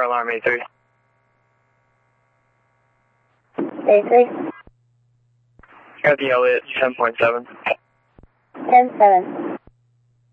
Fire alarm A3. A3. Got the Elliott 10.7. 10-7.